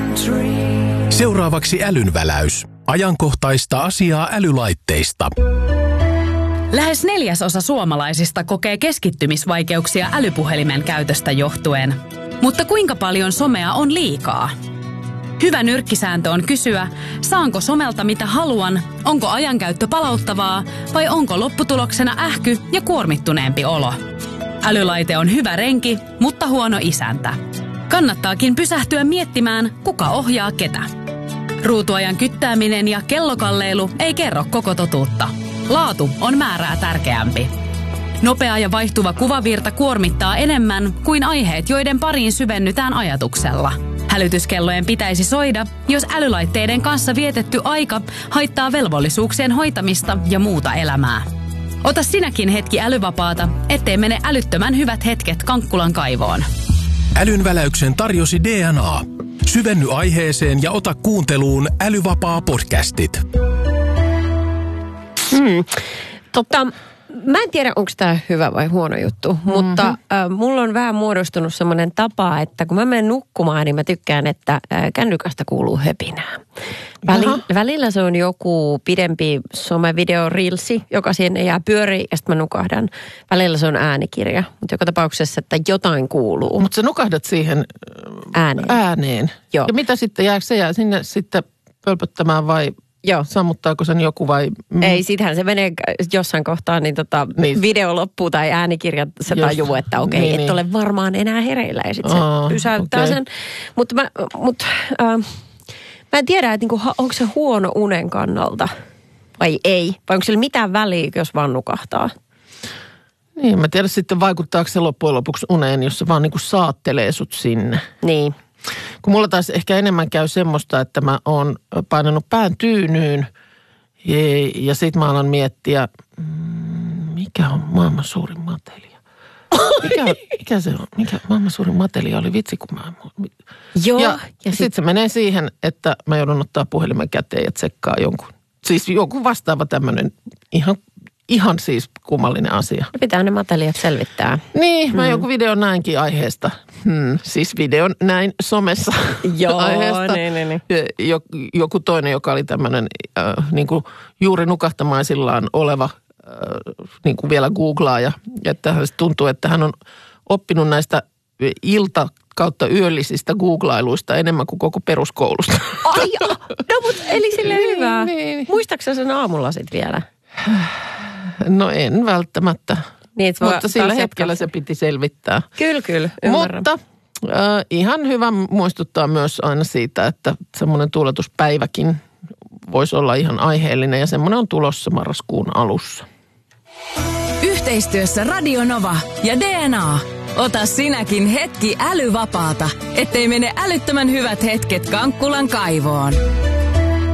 Seuraavaksi älynväläys. Ajankohtaista asiaa älylaitteista. Lähes 1/4 suomalaisista kokee keskittymisvaikeuksia älypuhelimen käytöstä johtuen. Mutta kuinka paljon somea on liikaa? Hyvä nyrkkisääntö on kysyä, saanko somelta mitä haluan, onko ajankäyttö palauttavaa vai onko lopputuloksena ähky ja kuormittuneempi olo. Älylaite on hyvä renki, mutta huono isäntä. Kannattaakin pysähtyä miettimään, kuka ohjaa ketä. Ruutuajan kyttääminen ja kellokalleilu ei kerro koko totuutta. Laatu on määrää tärkeämpi. Nopea ja vaihtuva kuvavirta kuormittaa enemmän kuin aiheet, joiden pariin syvennytään ajatuksella. Hälytyskellojen pitäisi soida, jos älylaitteiden kanssa vietetty aika haittaa velvollisuuksien hoitamista ja muuta elämää. Ota sinäkin hetki älyvapaata, ettei mene älyttömän hyvät hetket Kankkulan kaivoon. Älynväläyksen tarjosi DNA. Syvenny aiheeseen ja ota kuunteluun Älyvapaa podcastit. Mä en tiedä, onko tämä hyvä vai huono juttu, mutta mulla on vähän muodostunut semmoinen tapa, että kun mä menen nukkumaan, niin mä tykkään, että kännykästä kuuluu höpinää. Välillä se on joku pidempi somevideo reelsi, joka sinne jää pyöriin ja sitten mä nukahdan. Välillä se on äänikirja, mutta joka tapauksessa, että jotain kuuluu. Mutta sä nukahdat siihen ääneen. Joo. Ja mitä sitten, jääkö se jää sinne sitten pölpöttämään vai... Joo. Sammuttaako sen joku vai... Ei, siitähän se menee jossain kohtaa, niin video loppuu tai äänikirja se tajuu, että okei, et ole varmaan enää hereillä ja sitten se pysäyttää sen. Mutta mä en tiedä, että onko se huono unen kannalta vai ei. Vai onko sillä mitään väliä, jos vaan nukahtaa? Niin, mä tiedän sitten vaikuttaako se loppujen lopuksi uneen, jos se vaan saattelee sut sinne. Niin. Kun mulla taas ehkä enemmän käy semmoista, että mä oon painanut pään tyynyyn ja sit mä alan miettiä, mikä on maailman suurin matelia. Mikä se on? Mikä maailman suurin matelia oli? Vitsi, kun mä... Joo. Ja sit se menee siihen, että mä joudun ottaa puhelimen käteen ja tsekkaa jonkun. Siis joku vastaava tämmönen ihan siis kummallinen asia. Pitää ne mateliat selvittää. Niin, mä joku videon näinkin aiheesta. Siis videon näin somessa aiheesta. Niin. Joku toinen, joka oli tämmöinen juuri nukahtamaisillaan oleva vielä googlaaja. Että tuntuu, että hän on oppinut näistä kautta yöllisistä googlailuista enemmän kuin koko peruskoulusta. Ai, no mutta eli silleen hyvä. Niin. Muistaaksä sen aamulla sit vielä? No en välttämättä, niin, mutta sillä hetkellä se piti selvittää. Kyllä, ymmärrän. Mutta ihan hyvä muistuttaa myös aina siitä, että semmoinen tuuletuspäiväkin voisi olla ihan aiheellinen ja semmoinen on tulossa marraskuun alussa. Yhteistyössä Radio Nova ja DNA. Ota sinäkin hetki älyvapaata, ettei mene älyttömän hyvät hetket Kankkulan kaivoon.